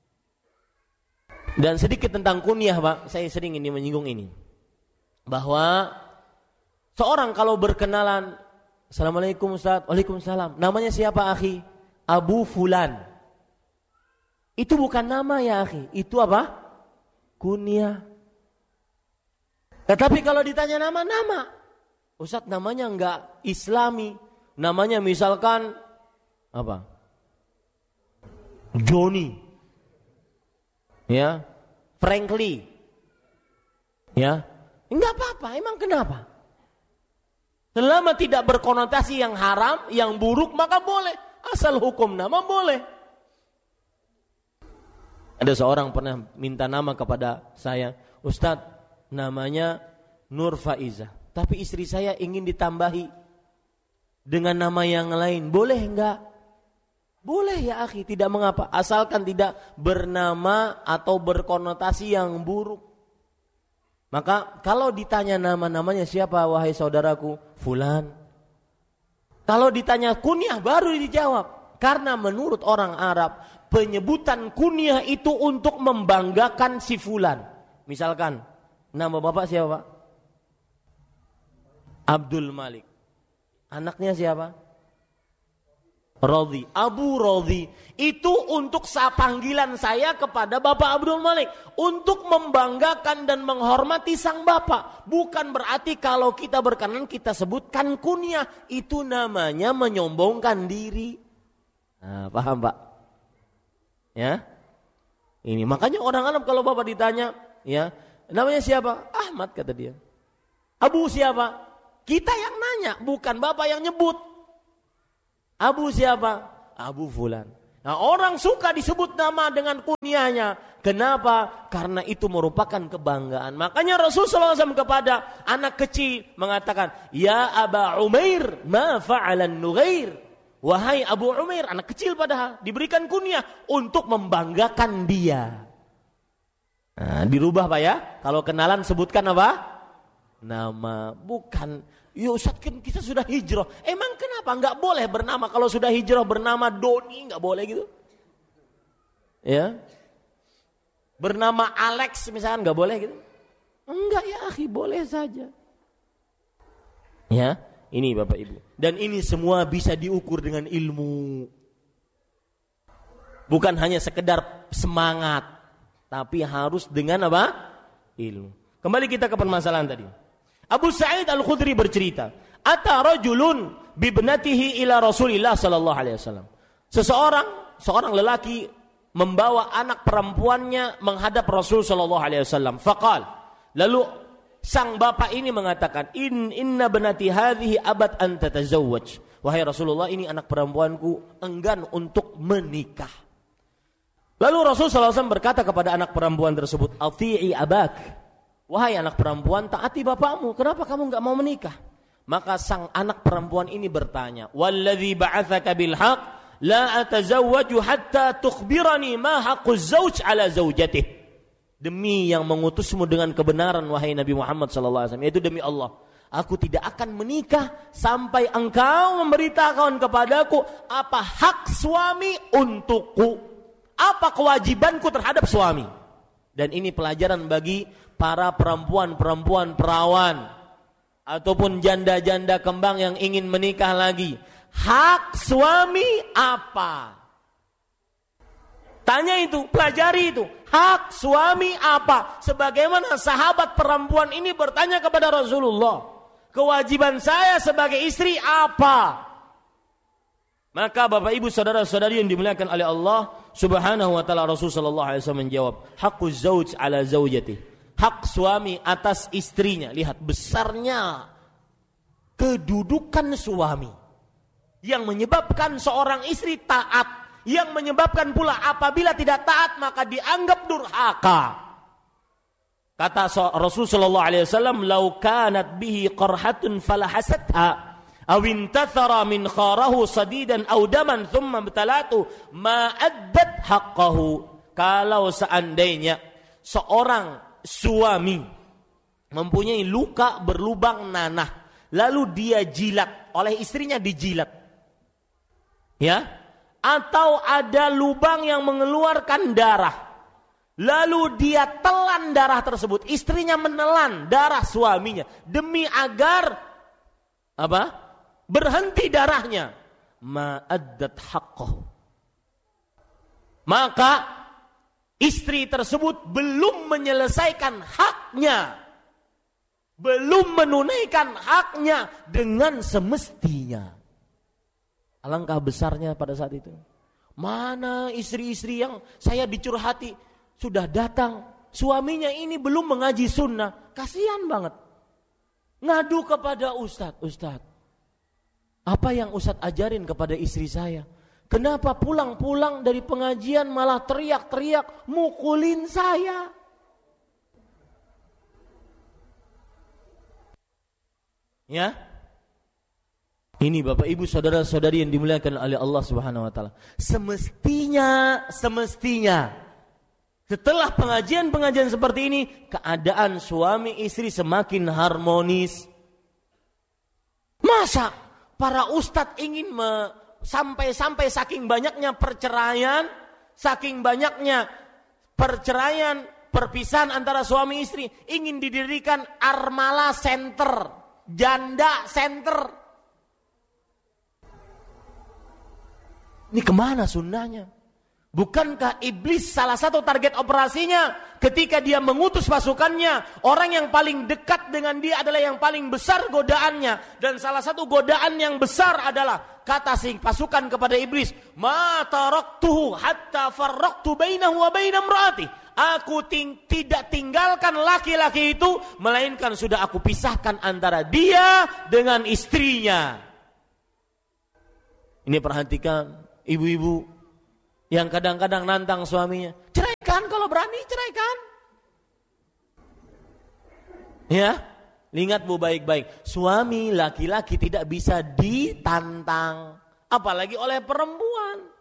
Dan sedikit tentang kunyah, Pak, saya sering ini menyinggung ini, bahwa seorang kalau berkenalan, Assalamualaikum Ustaz, Waalaikumsalam, namanya siapa akhi? Abu Fulan. Itu bukan nama ya akhi, itu apa? Kunyah. Tetapi kalau ditanya nama, Ustaz namanya enggak Islami, namanya misalkan apa? Johnny, ya, Frankly, ya, enggak apa-apa. Emang kenapa? Selama tidak berkonotasi yang haram, yang buruk, maka boleh. Asal hukum nama boleh. Ada seorang pernah minta nama kepada saya, Ustaz, namanya Nur Faizah, tapi istri saya ingin ditambahi dengan nama yang lain, boleh enggak? Boleh ya akhi, tidak mengapa, asalkan tidak bernama atau berkonotasi yang buruk. Maka kalau ditanya nama-namanya siapa wahai saudaraku? Fulan. Kalau ditanya kunyah baru dijawab. Karena menurut orang Arab, penyebutan kunyah itu untuk membanggakan si fulan. Misalkan, nama bapak siapa, Pak? Abdul Malik. Anaknya siapa? Rodhi, Abu Rodhi. Itu untuk panggilan saya kepada Bapak Abdul Malik, untuk membanggakan dan menghormati sang bapak. Bukan berarti kalau kita berkenan kita sebutkan kunyah, itu namanya menyombongkan diri. Nah, paham Pak? Ya, ini makanya orang Arab kalau bapak ditanya, ya, namanya siapa? Ahmad, kata dia. Abu siapa? Kita yang nanya, bukan bapak yang nyebut. Abu siapa? Abu Fulan. Nah, orang suka disebut nama dengan kunyahnya. Kenapa? Karena itu merupakan kebanggaan. Makanya Rasulullah SAW kepada anak kecil mengatakan, Ya Aba Umair, ma fa'alan Nughair. Wahai Abu Umair, anak kecil padahal, diberikan kunyah untuk membanggakan dia. Nah, dirubah Pak ya. Kalau kenalan sebutkan apa? Nama. Bukan, ya Ustaz kan kita sudah hijrah. Emang kenapa enggak boleh bernama? Kalau sudah hijrah bernama Doni enggak boleh gitu? Ya. Bernama Alex misalkan enggak boleh gitu? Enggak ya akhi, boleh saja. Ya, ini Bapak Ibu. Dan ini semua bisa diukur dengan ilmu. Bukan hanya sekedar semangat, tapi harus dengan apa? Ilmu. Kembali kita ke permasalahan tadi. Abu Sa'id Al-Khudri bercerita, "Ata rajulun bibnatihi ila Rasulillah sallallahu alaihi wasallam." Seorang lelaki membawa anak perempuannya menghadap Rasul sallallahu alaihi wasallam. Faqal, lalu sang bapak ini mengatakan, "Inna binati hadhihi abad an tatazawwaj." Wahai Rasulullah, ini anak perempuanku enggan untuk menikah. Lalu Rasul sallallahu alaihi wasallam berkata kepada anak perempuan tersebut, "Ati'i abak." Wahai anak perempuan, taati bapakmu. Kenapa kamu enggak mau menikah? Maka sang anak perempuan ini bertanya, "Walladzi ba'atsaka bil haqq la atazawwaju hatta tukhbirani ma haqquz zauj ala zaujatihi." Demi yang mengutusmu dengan kebenaran wahai Nabi Muhammad sallallahu alaihi wasallam, yaitu demi Allah, aku tidak akan menikah sampai engkau memberitakan kepadaku apa hak suami untukku, apa kewajibanku terhadap suami. Dan ini pelajaran bagi para perempuan-perempuan perawan ataupun janda-janda kembang yang ingin menikah lagi. Hak suami apa? Tanya itu, pelajari itu. Hak suami apa? Sebagaimana sahabat perempuan ini bertanya kepada Rasulullah, kewajiban saya sebagai istri apa? Maka Bapak Ibu saudara-saudari yang dimuliakan oleh Allah Subhanahu wa taala, Rasul sallallahu alaihi wasallam menjawab, haqquz zauj ala zaujatihi. Hak suami atas istrinya. Lihat besarnya kedudukan suami yang menyebabkan seorang istri taat, yang menyebabkan pula apabila tidak taat maka dianggap durhaka. Kata Rasul sallallahu alaihi wasallam, "Lau kanat bihi qarhatun falahasatha aw intathara min kharahu sadidan aw daman thumma btalatu ma addat haqqahu." Kalau seandainya seorang suami mempunyai luka berlubang nanah, lalu dia jilat, oleh istrinya dijilat, ya, atau ada lubang yang mengeluarkan darah, lalu dia telan darah tersebut, istrinya menelan darah suaminya demi agar apa? Berhenti darahnya, ma'addat haqqahu, maka istri tersebut belum menyelesaikan haknya, belum menunaikan haknya dengan semestinya. Alangkah besarnya pada saat itu. Mana istri-istri yang saya dicurhati, sudah datang, suaminya ini belum mengaji sunnah, kasihan banget. Ngadu kepada Ustadz, apa yang Ustadz ajarin kepada istri saya? Kenapa pulang-pulang dari pengajian malah teriak-teriak, mukulin saya? Ya. Ini Bapak Ibu saudara-saudari yang dimuliakan oleh Allah Subhanahu wa taala. Semestinya setelah pengajian-pengajian seperti ini, keadaan suami istri semakin harmonis. Masa para ustadz ingin sampai saking banyaknya perceraian, perpisahan antara suami istri, ingin didirikan Armala Center, Janda Center. Ini kemana sunnahnya? Bukankah iblis salah satu target operasinya ketika dia mengutus pasukannya, orang yang paling dekat dengan dia adalah yang paling besar godaannya, dan salah satu godaan yang besar adalah kata sing pasukan kepada iblis, ma taraktuhu hatta farraqtu bainahu wa baina imraati. Aku tidak tinggalkan laki-laki itu melainkan sudah aku pisahkan antara dia dengan istrinya. Ini perhatikan ibu-ibu yang kadang-kadang nantang suaminya, ceraikan kalau berani, ceraikan. Ya, ingat Bu baik-baik, suami laki-laki tidak bisa ditantang, apalagi oleh perempuan.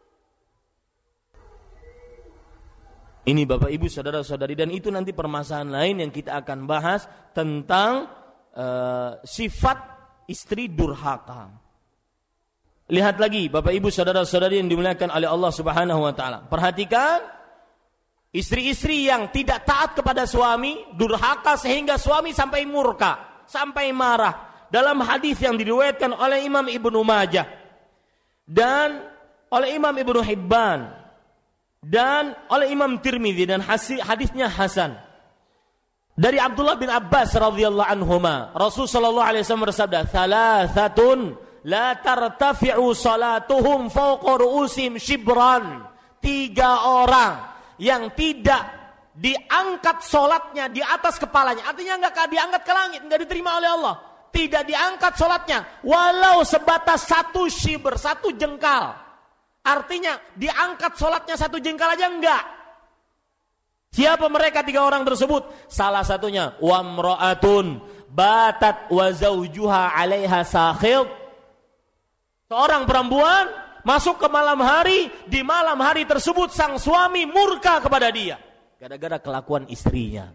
Ini Bapak Ibu saudara-saudari, dan itu nanti permasalahan lain yang kita akan bahas tentang sifat istri durhaka. Lihat lagi Bapak Ibu saudara-saudari yang dimuliakan oleh Allah Subhanahu wa taala. Perhatikan istri-istri yang tidak taat kepada suami, durhaka sehingga suami sampai murka, sampai marah. Dalam hadis yang diriwayatkan oleh Imam Ibnu Majah dan oleh Imam Ibnu Hibban dan oleh Imam Tirmidzi, dan hadisnya hasan. Dari Abdullah bin Abbas radhiyallahu anhuma, Rasul sallallahu alaihi wasallam bersabda, "Thalathatun la tartafi'u salatuhum fawqa ru'usim shibran." 3 orang yang tidak diangkat salatnya di atas kepalanya, artinya enggak diangkat ke langit, enggak diterima oleh Allah. Tidak diangkat salatnya walau sebatas 1 shibr, 1 jengkal. Artinya diangkat sholatnya 1 jengkal aja enggak. Siapa mereka 3 orang tersebut? Salah satunya wamra'atun batat wa zawjuha 'alaiha sakhil. Seorang perempuan masuk ke malam hari, di malam hari tersebut sang suami murka kepada dia gara-gara kelakuan istrinya.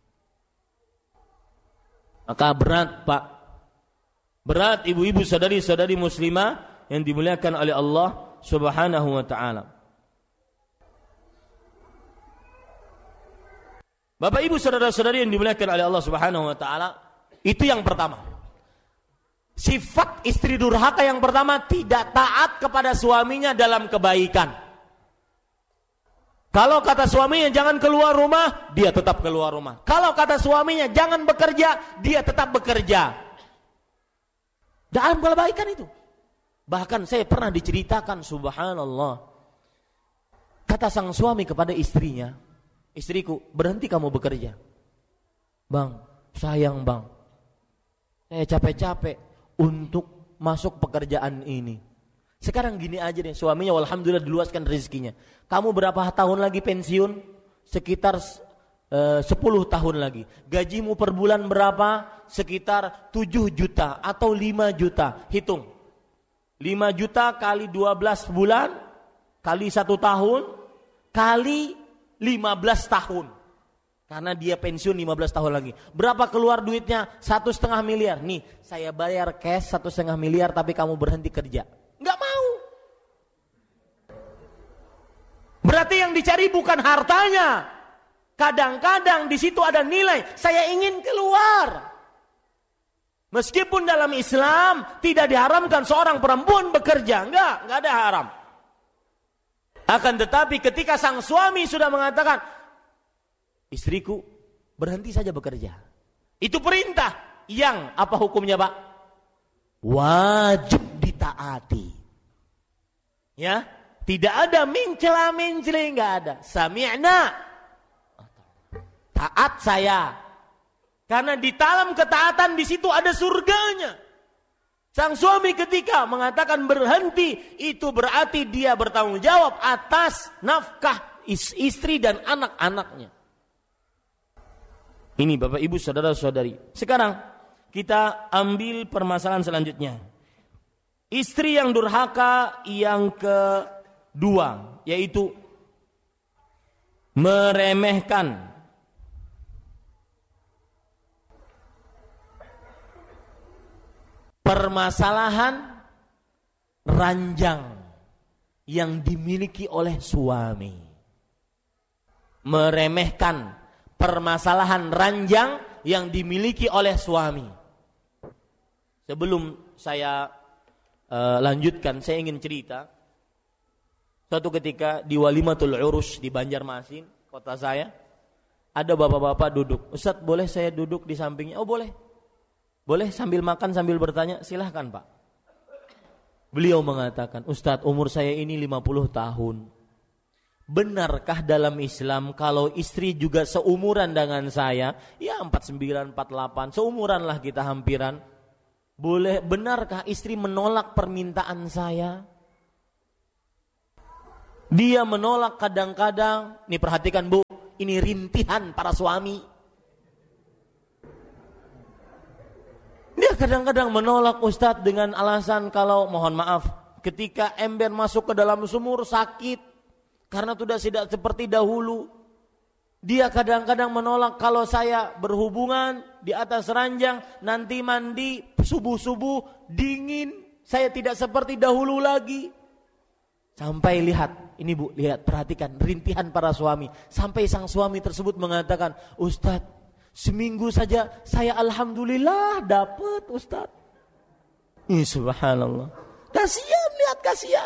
Maka berat Pak. Berat ibu-ibu saudari-saudari muslimah yang dimuliakan oleh Allah Subhanahu wa ta'ala. Bapak Ibu saudara-saudari yang dimuliakan oleh Allah Subhanahu wa ta'ala, itu yang pertama. Sifat istri durhaka yang pertama, tidak taat kepada suaminya dalam kebaikan. Kalau kata suaminya jangan keluar rumah, dia tetap keluar rumah. Kalau kata suaminya jangan bekerja, dia tetap bekerja. Dalam kebaikan itu. Bahkan saya pernah diceritakan, subhanallah, kata sang suami kepada istrinya, istriku, berhenti kamu bekerja. Bang, sayang bang, saya capek-capek untuk masuk pekerjaan ini. Sekarang gini aja deh, suaminya alhamdulillah diluaskan rezekinya. Kamu berapa tahun lagi pensiun? Sekitar 10 tahun lagi. Gajimu per bulan berapa? Sekitar 7 juta atau 5 juta. Hitung. 5 juta kali 12 bulan kali 1 tahun kali 15 tahun. Karena dia pensiun 15 tahun lagi. Berapa keluar duitnya? 1,5 miliar. Nih, saya bayar cash 1,5 miliar tapi kamu berhenti kerja. Enggak mau. Berarti yang dicari bukan hartanya. Kadang-kadang di situ ada nilai, saya ingin keluar. Meskipun dalam Islam tidak diharamkan seorang perempuan bekerja, enggak ada haram. Akan tetapi ketika sang suami sudah mengatakan, istriku berhenti saja bekerja, itu perintah yang apa hukumnya Pak? Wajib ditaati. Ya, tidak ada mencela-mencela, enggak ada. Sami'na, taat saya. Karena di dalam ketaatan di situ ada surganya. Sang suami ketika mengatakan berhenti, itu berarti dia bertanggung jawab atas nafkah istri dan anak-anaknya. Ini Bapak Ibu saudara-saudari. Sekarang kita ambil permasalahan selanjutnya. Istri yang durhaka yang kedua, yaitu meremehkan permasalahan ranjang yang dimiliki oleh suami. Meremehkan permasalahan ranjang yang dimiliki oleh suami. Sebelum saya lanjutkan, saya ingin cerita. Suatu ketika di Walimatul Urus di Banjarmasin, kota saya, ada bapak-bapak duduk. Ustaz, boleh saya duduk di sampingnya? Oh boleh. Boleh sambil makan sambil bertanya? Silahkan Pak. Beliau mengatakan, Ustaz, umur saya ini 50 tahun. Benarkah dalam Islam kalau istri juga seumuran dengan saya, ya 49, 48, seumuran lah kita hampiran. Benarkah istri menolak permintaan saya? Dia menolak kadang-kadang, nih perhatikan Bu, ini rintihan para suami. Dia kadang-kadang menolak Ustadz dengan alasan kalau mohon maaf, ketika ember masuk ke dalam sumur sakit karena sudah tidak seperti dahulu. Dia kadang-kadang menolak kalau saya berhubungan di atas ranjang nanti mandi subuh-subuh dingin, saya tidak seperti dahulu lagi. Sampai lihat, ini Bu, lihat, perhatikan rintihan para suami. Sampai sang suami tersebut mengatakan, Ustadz, seminggu saja saya alhamdulillah dapat Ustadz. Ini subhanallah. Kasihan, lihat kasihan.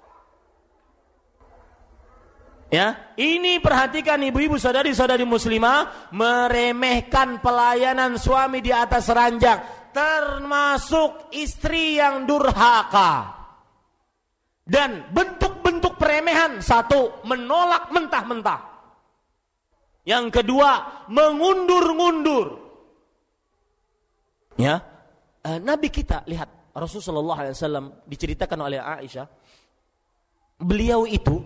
Ya, ini perhatikan ibu-ibu saudari-saudari muslimah meremehkan pelayanan suami di atas ranjang, termasuk istri yang durhaka. Dan bentuk-bentuk peremehan, satu, menolak mentah-mentah. Yang kedua, mengundur-ngundur. Ya, Nabi kita lihat Rasulullah SAW diceritakan oleh Aisyah, beliau itu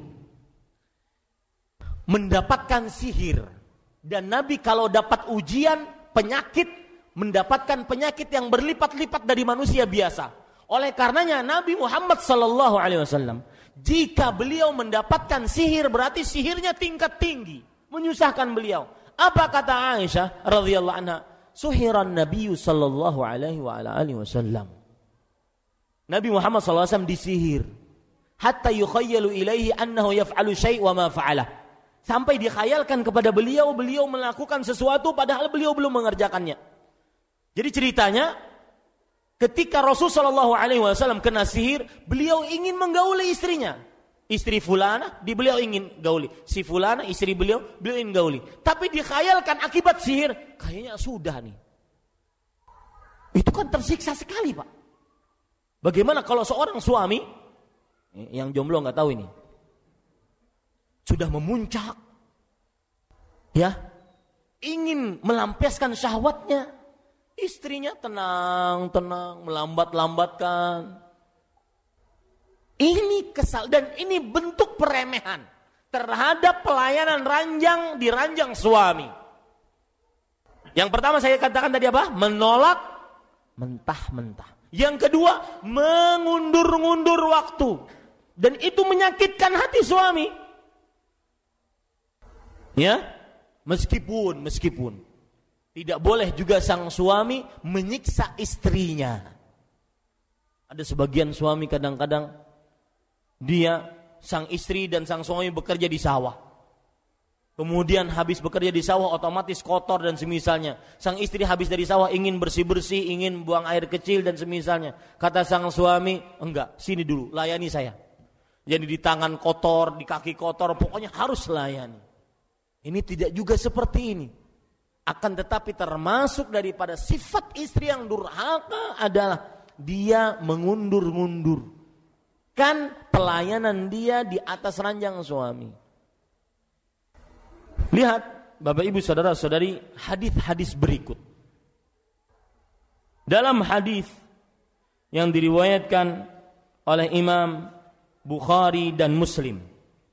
mendapatkan sihir, dan Nabi kalau dapat ujian penyakit, mendapatkan penyakit yang berlipat-lipat dari manusia biasa. Oleh karenanya Nabi Muhammad sallallahu alaihi wasallam, jika beliau mendapatkan sihir berarti sihirnya tingkat tinggi, menyusahkan beliau. Apa kata Aisyah radhiyallahu anha? Suhiran Nabi sallallahu alaihi wasallam. Nabi Muhammad sallallahu alaihi wasallam disihir hatta yukhayyalu ilaihi annahu yaf'alu syai' wa ma fa'alah. Sampai dikhayalkan kepada beliau melakukan sesuatu padahal beliau belum mengerjakannya. Jadi ceritanya, ketika Rasulullah SAW kena sihir, beliau ingin menggauli istrinya. Istri fulana, beliau ingin gauli. Si fulana, istri beliau ingin gauli. Tapi dikhayalkan akibat sihir, kayaknya sudah nih. Itu kan tersiksa sekali Pak. Bagaimana kalau seorang suami, yang jomblo gak tahu ini, sudah memuncak, ya, ingin melampiaskan syahwatnya, istrinya tenang, melambat-lambatkan. Ini kesal, dan ini bentuk peremehan terhadap pelayanan ranjang di ranjang suami. Yang pertama saya katakan tadi apa? Menolak mentah-mentah. Yang kedua, mengundur-ngundur waktu. Dan itu menyakitkan hati suami. Ya, meskipun tidak boleh juga sang suami menyiksa istrinya. Ada sebagian suami kadang-kadang sang istri dan sang suami bekerja di sawah. Kemudian habis bekerja di sawah otomatis kotor dan semisalnya. Sang istri habis dari sawah ingin bersih-bersih, ingin buang air kecil dan semisalnya. Kata sang suami, enggak, sini dulu, layani saya. Jadi di tangan kotor, di kaki kotor, pokoknya harus layani. Ini tidak juga seperti ini. Akan tetapi termasuk daripada sifat istri yang durhaka adalah dia mengundur-ngundur kan pelayanan dia di atas ranjang suami. Lihat Bapak Ibu saudara-saudari hadis-hadis berikut. Dalam hadis yang diriwayatkan oleh Imam Bukhari dan Muslim,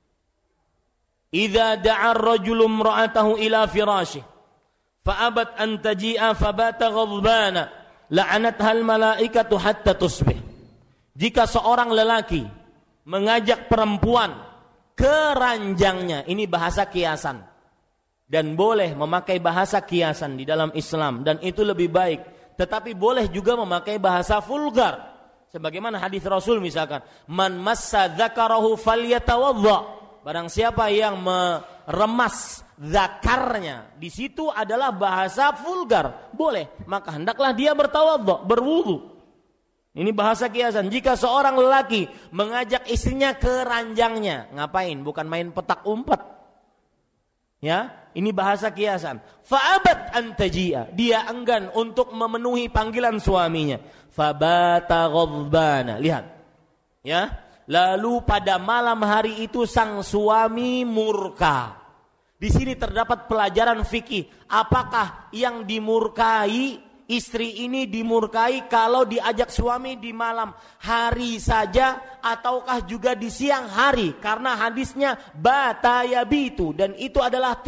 idza da'a ar-rajulu imra'atahu ila firashih fa'abat an taji'a fabata ghadbana la'anatha al-malaikatu hatta tusbih. Jika seorang lelaki mengajak perempuan ke ranjangnya, ini bahasa kiasan dan boleh memakai bahasa kiasan di dalam Islam dan itu lebih baik, tetapi boleh juga memakai bahasa vulgar sebagaimana hadis Rasul misalkan, man massa dzakarahu falyatawadda. Barang siapa yang meremas zakarnya, di situ adalah bahasa vulgar, boleh, maka hendaklah dia bertawadhu, berwudu. Ini bahasa kiasan. Jika seorang lelaki mengajak istrinya ke ranjangnya, ngapain? Bukan main petak umpet. Ya, ini bahasa kiasan. Fa'abat an taji'a, dia enggan untuk memenuhi panggilan suaminya. Fabata ghadbana. Lihat. Ya. Lalu pada malam hari itu sang suami murka. Di sini terdapat pelajaran fikih. Apakah yang dimurkai istri ini dimurkai kalau diajak suami di malam hari saja ataukah juga di siang hari, karena hadisnya bata yabitu, dan itu adalah